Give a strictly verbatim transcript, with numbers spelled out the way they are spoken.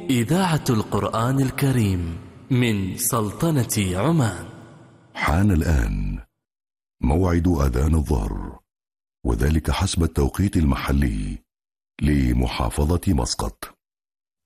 إذاعة القرآن الكريم من سلطنة عمان. حان الآن موعد أذان الظهر، وذلك حسب التوقيت المحلي لمحافظة مسقط.